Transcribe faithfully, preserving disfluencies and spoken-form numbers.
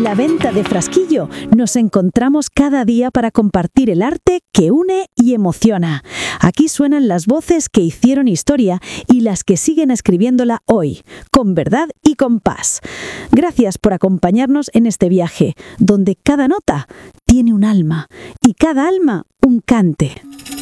la venta de Frasquillo nos encontramos cada día para compartir el arte que une y emociona. Aquí suenan las voces que hicieron historia y las que siguen escribiéndola hoy, con verdad y con paz. Gracias por acompañarnos en este viaje, donde cada nota tiene un alma y cada alma un cante.